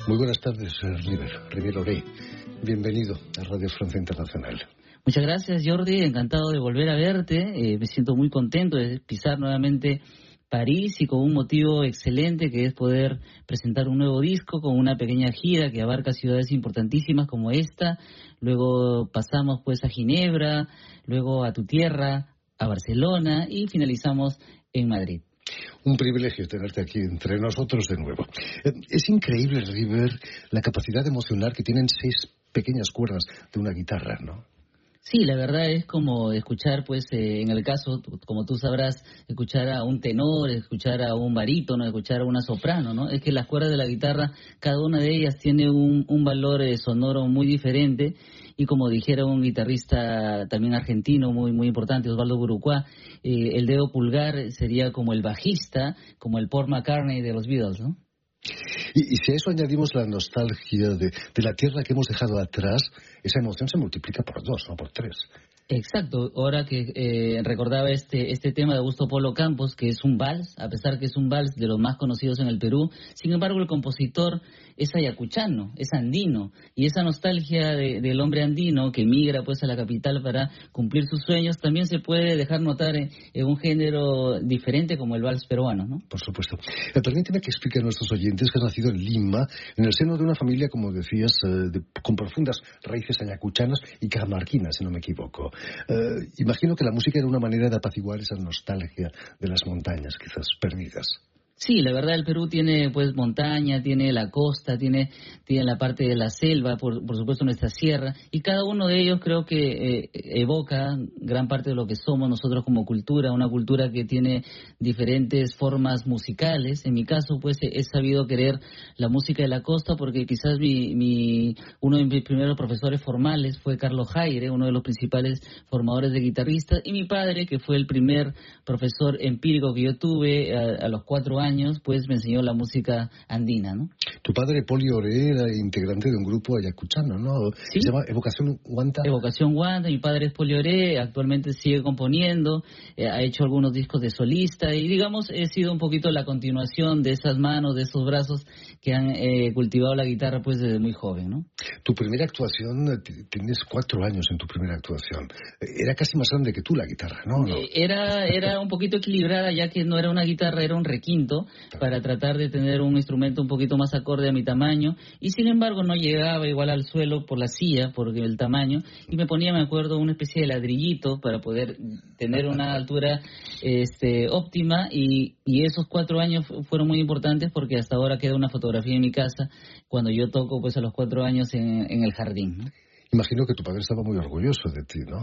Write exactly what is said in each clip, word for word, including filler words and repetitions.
Muy buenas tardes, River, River Oré. Bienvenido a Radio Francia Internacional. Muchas gracias, Jordi. Encantado de volver a verte. Eh, me siento muy contento de pisar nuevamente París y con un motivo excelente que es poder presentar un nuevo disco con una pequeña gira que abarca ciudades importantísimas como esta. Luego pasamos pues a Ginebra, luego a tu tierra, a Barcelona y finalizamos en Madrid. Un privilegio tenerte aquí entre nosotros de nuevo. Es increíble, River, la capacidad emocional que tienen seis pequeñas cuerdas de una guitarra, ¿no? Sí, la verdad es como escuchar, pues, eh, en el caso, como tú sabrás, escuchar a un tenor, escuchar a un barítono, escuchar a una soprano, ¿no? Es que las cuerdas de la guitarra, cada una de ellas tiene un, un valor eh, sonoro muy diferente. Y como dijera un guitarrista también argentino muy muy importante, Osvaldo Burucuá, eh, el dedo pulgar sería como el bajista, como el Paul McCartney de los Beatles, ¿no? Y, y si a eso añadimos la nostalgia de, de la tierra que hemos dejado atrás, esa emoción se multiplica por dos, no por tres. Exacto, ahora que eh, recordaba este este tema de Augusto Polo Campos, que es un vals, a pesar que es un vals de los más conocidos en el Perú, sin embargo el compositor es ayacuchano, es andino, y esa nostalgia de, del hombre andino que migra pues a la capital para cumplir sus sueños también se puede dejar notar en, en un género diferente como el vals peruano, ¿no? Por supuesto. Eh, permíteme que explique a nuestros oyentes que has nacido en Lima, en el seno de una familia, como decías, eh, de, con profundas raíces ayacuchanas y cajamarquinas, si no me equivoco. Uh, imagino que la música era una manera de apaciguar esa nostalgia de las montañas, quizás perdidas. Sí, la verdad el Perú tiene pues montaña, tiene la costa, tiene tiene la parte de la selva, por, por supuesto nuestra sierra, y cada uno de ellos creo que eh, evoca gran parte de lo que somos nosotros como cultura, una cultura que tiene diferentes formas musicales. En mi caso pues he, he sabido querer la música de la costa porque quizás mi, mi uno de mis primeros profesores formales fue Carlos Jaire, uno de los principales formadores de guitarristas, y mi padre, que fue el primer profesor empírico que yo tuve a, a los cuatro años, pues me enseñó la música andina, ¿no? Tu padre, Poli Oré, era integrante de un grupo ayacuchano, ¿no? ¿Sí? Se llama Evocación Huanta. Evocación Huanta, mi padre es Poli Oré, actualmente sigue componiendo, eh, ha hecho algunos discos de solista y digamos he sido un poquito la continuación de esas manos, de esos brazos que han eh, cultivado la guitarra pues desde muy joven, ¿no? Tu primera actuación, tienes cuatro años en tu primera actuación, era casi más grande que tú la guitarra, ¿no? ¿No? Eh, era, era un poquito equilibrada ya que no era una guitarra, era un requinto, para tratar de tener un instrumento un poquito más acorde a mi tamaño, y sin embargo no llegaba igual al suelo por la silla, por el tamaño, y me ponía, me acuerdo, una especie de ladrillito para poder tener una altura este, óptima, y, y esos cuatro años fueron muy importantes porque hasta ahora queda una fotografía en mi casa cuando yo toco pues a los cuatro años en, en el jardín, ¿no? Imagino que tu padre estaba muy orgulloso de ti, ¿no?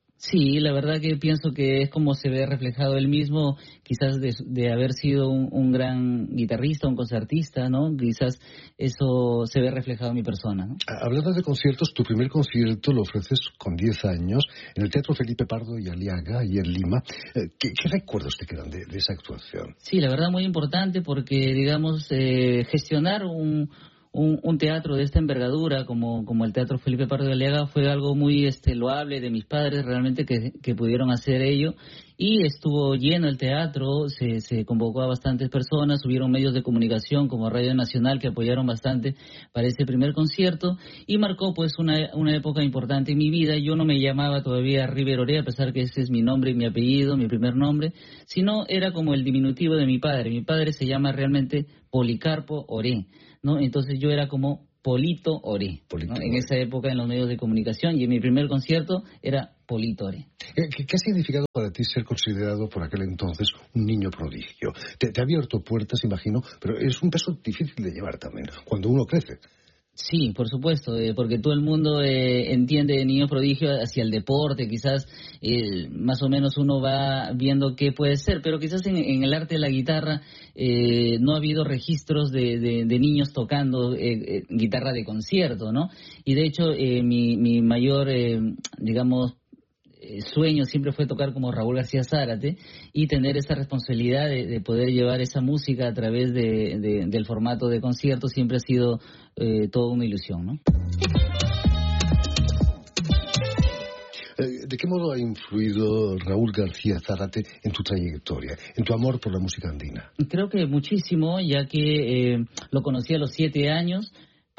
Sí, la verdad que pienso que es como se ve reflejado él mismo, quizás de, de haber sido un, un gran guitarrista, un concertista, ¿no? Quizás eso se ve reflejado en mi persona, ¿no? Hablando de conciertos, tu primer concierto lo ofreces con diez años en el Teatro Felipe Pardo y Aliaga, y en Lima. ¿Qué, qué recuerdos te quedan de, de esa actuación? Sí, la verdad muy importante porque, digamos, eh, gestionar un... Un, un teatro de esta envergadura como, como el Teatro Felipe Pardo de Aliaga fue algo muy este, loable de mis padres realmente que, que pudieron hacer ello, y estuvo lleno el teatro, se, se convocó a bastantes personas, hubieron medios de comunicación como Radio Nacional que apoyaron bastante para ese primer concierto y marcó pues una, una época importante en mi vida. Yo no me llamaba todavía River Oré, a pesar que ese es mi nombre y mi apellido, mi primer nombre, sino era como el diminutivo de mi padre. Mi padre se llama realmente Policarpo Oré, ¿no? Entonces yo era como Polito Oré, Polito ¿no? Oré. En esa época en los medios de comunicación, y en mi primer concierto era Polito Oré. ¿Qué, qué ha significado para ti ser considerado por aquel entonces un niño prodigio? Te, te ha abierto puertas, imagino, pero es un peso difícil de llevar también, cuando uno crece. Sí, por supuesto, eh, porque todo el mundo eh, entiende niño prodigio hacia el deporte, quizás eh, más o menos uno va viendo qué puede ser, pero quizás en, en el arte de la guitarra eh, no ha habido registros de, de, de niños tocando eh, eh, guitarra de concierto, ¿no? Y de hecho eh, mi, mi mayor, eh, digamos, sueño siempre fue tocar como Raúl García Zárate y tener esa responsabilidad de, de poder llevar esa música a través de, de, del formato de concierto siempre ha sido eh, toda una ilusión, ¿no? ¿De qué modo ha influido Raúl García Zárate en tu trayectoria, en tu amor por la música andina? Creo que muchísimo, ya que eh, lo conocí a los siete años.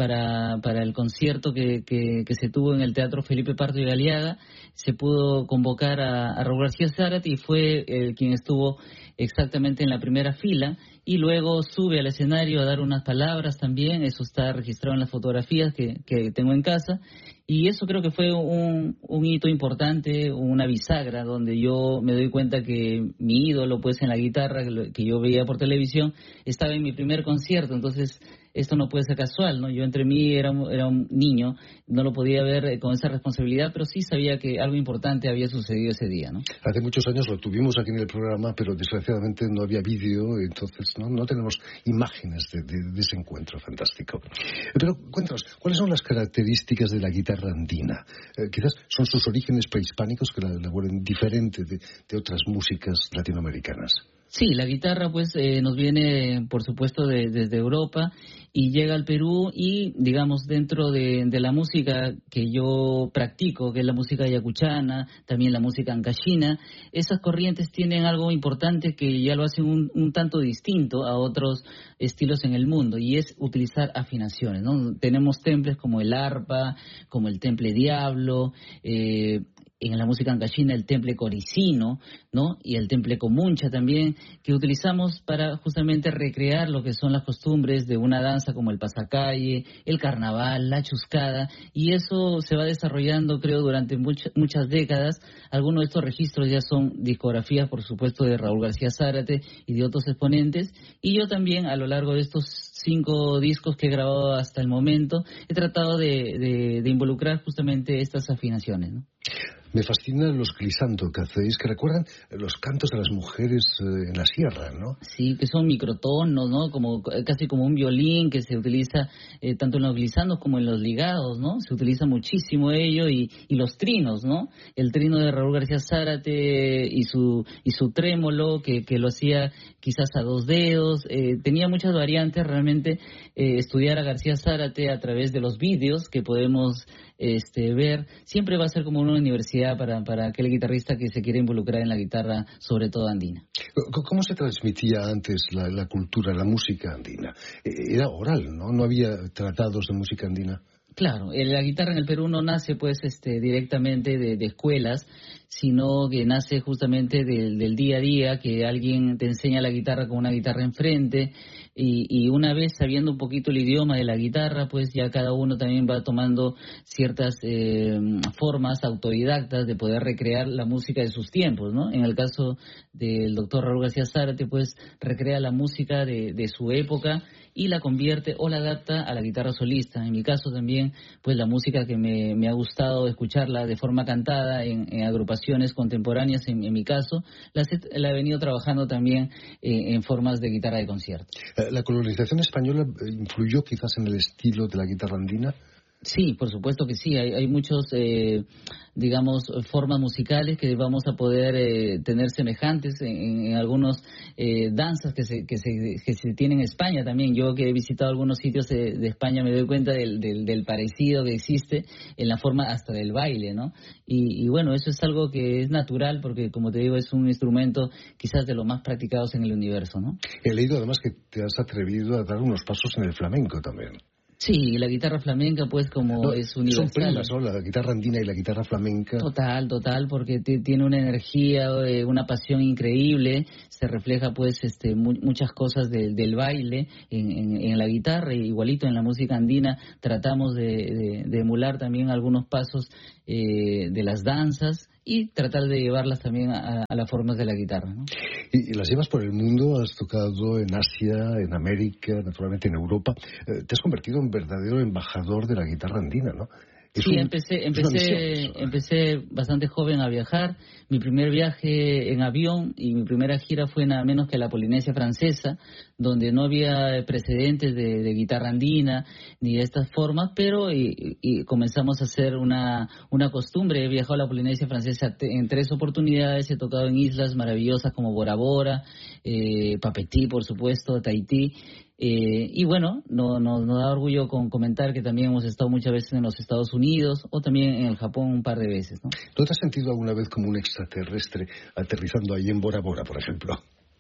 para, para el concierto que, que, que se tuvo en el Teatro Felipe Pardo y Galeaga, se pudo convocar a, a Raúl García Zárate y fue el quien estuvo exactamente en la primera fila, y luego sube al escenario a dar unas palabras también. Eso está registrado en las fotografías que, que tengo en casa, y eso creo que fue un, un hito importante, una bisagra, donde yo me doy cuenta que mi ídolo, pues en la guitarra, que yo veía por televisión, estaba en mi primer concierto. Entonces esto no puede ser casual, ¿no? Yo entre mí era, era un niño, no lo podía ver con esa responsabilidad, pero sí sabía que algo importante había sucedido ese día, ¿no? Hace muchos años lo tuvimos aquí en el programa, pero desgraciadamente no había vídeo, entonces no, no tenemos imágenes de, de, de ese encuentro fantástico. Pero cuéntanos, ¿cuáles son las características de la guitarra andina? Eh, quizás son sus orígenes prehispánicos que la, la vuelven diferente de, de otras músicas latinoamericanas. Sí, la guitarra pues eh, nos viene, por supuesto, de, desde Europa y llega al Perú, y digamos dentro de, de la música que yo practico, que es la música yacuchana, también la música ancashina, esas corrientes tienen algo importante que ya lo hacen un, un tanto distinto a otros estilos en el mundo, y es utilizar afinaciones, ¿no? Tenemos temples como el arpa, como el temple diablo, eh, en la música ancashina el temple coricino, ¿no? Y el temple comuncha también, que utilizamos para justamente recrear lo que son las costumbres de una danza como el pasacalle, el carnaval, la chuscada, y eso se va desarrollando, creo, durante much, muchas décadas. Algunos de estos registros ya son discografías, por supuesto, de Raúl García Zárate y de otros exponentes, y yo también, a lo largo de estos cinco discos que he grabado hasta el momento, he tratado de, de, de involucrar justamente estas afinaciones, ¿no? Me fascinan los glissando que hacéis, que recuerdan los cantos de las mujeres eh, en la sierra, ¿no? Sí, que son microtonos, ¿no? Como casi como un violín que se utiliza eh, tanto en los glissandos como en los ligados, ¿no? Se utiliza muchísimo ello, y, y los trinos, ¿no? El trino de Raúl García Zárate y su y su trémolo, que, que lo hacía quizás a dos dedos. Eh, tenía muchas variantes realmente. Eh, estudiar a García Zárate a través de los vídeos que podemos este, ver, siempre va a ser como una universidad para, para aquel guitarrista que se quiere involucrar en la guitarra, sobre todo andina. ¿Cómo se transmitía antes la, la cultura, la música andina? Era oral, ¿no? No había tratados de música andina. Claro, la guitarra en el Perú no nace pues este directamente de, de escuelas, sino que nace justamente del, del día a día, que alguien te enseña la guitarra con una guitarra enfrente, y, y una vez sabiendo un poquito el idioma de la guitarra, pues ya cada uno también va tomando ciertas eh, formas autodidactas de poder recrear la música de sus tiempos, ¿no? En el caso del doctor Raúl García Zárate, pues recrea la música de, de su época y la convierte o la adapta a la guitarra solista. En mi caso también, pues la música que me, me ha gustado escucharla de forma cantada en, en agrupaciones contemporáneas, en, en mi caso, la, la he venido trabajando también eh, en formas de guitarra de concierto. ¿La colonización española influyó quizás en el estilo de la guitarra andina? Sí, por supuesto que sí. Hay, hay muchos, eh, digamos, formas musicales que vamos a poder eh, tener semejantes en, en algunas eh, danzas que se, que, se, que se tienen en España también. Yo que he visitado algunos sitios de, de España me doy cuenta del, del, del parecido que existe en la forma hasta del baile, ¿no? Y, y bueno, eso es algo que es natural porque, como te digo, es un instrumento quizás de los más practicados en el universo, ¿no? He leído además que te has atrevido a dar unos pasos en el flamenco también. Sí, la guitarra flamenca pues como no, es universal. Son primas, ¿no? La guitarra andina y la guitarra flamenca. Total, total, porque t- tiene una energía, eh, una pasión increíble, se refleja pues este mu- muchas cosas de, del baile en, en, en la guitarra, y igualito en la música andina tratamos de, de, de emular también algunos pasos eh, de las danzas y tratar de llevarlas también a, a las formas de la guitarra, ¿no? Y, y las llevas por el mundo, has tocado en Asia, en América, naturalmente en Europa. Eh, te has convertido en verdadero embajador de la guitarra andina, ¿no? Es sí, un, empecé, empecé, misión, empecé bastante joven a viajar. Mi primer viaje en avión y mi primera gira fue nada menos que la Polinesia Francesa, donde no había precedentes de, de guitarra andina ni de estas formas, pero y, y comenzamos a hacer una, una costumbre. He viajado a la Polinesia Francesa en tres oportunidades, he tocado en islas maravillosas como Bora Bora, eh, Papetí, por supuesto, Tahití. Eh, y bueno, no, no, nos da orgullo con comentar que también hemos estado muchas veces en los Estados Unidos o también en el Japón un par de veces, ¿no? ¿No te has sentido alguna vez como un extraterrestre aterrizando ahí en Bora Bora, por ejemplo?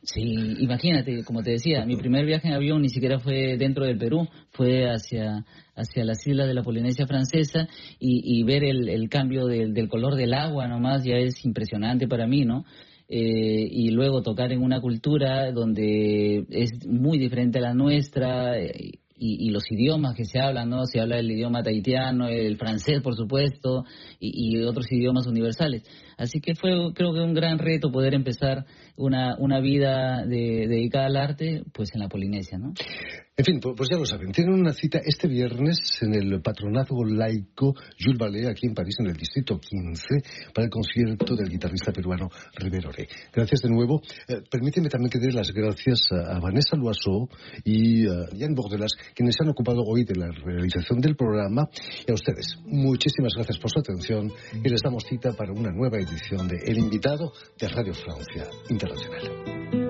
Sí, imagínate, como te decía, mi primer viaje en avión ni siquiera fue dentro del Perú, fue hacia hacia las islas de la Polinesia Francesa y, y ver el, el cambio del, del color del agua nomás ya es impresionante para mí, ¿no? Eh, y luego tocar en una cultura donde es muy diferente a la nuestra, eh, y, y los idiomas que se hablan, ¿no? Se habla el idioma tahitiano, el francés, por supuesto, y, y otros idiomas universales. Así que fue, creo que un gran reto poder empezar una, una vida de, dedicada al arte, pues en la Polinesia, ¿no? En fin, pues ya lo saben, tienen una cita este viernes en el Patronazgo Laico Jules Vallée, aquí en París, en el Distrito quince, para el concierto del guitarrista peruano Rivero Oré. Gracias de nuevo. Eh, permíteme también que dé las gracias a, a Vanessa Loiseau y a Jan Bordelas, quienes se han ocupado hoy de la realización del programa, y a ustedes. Muchísimas gracias por su atención y les damos cita para una nueva edición de El Invitado de Radio Francia Internacional.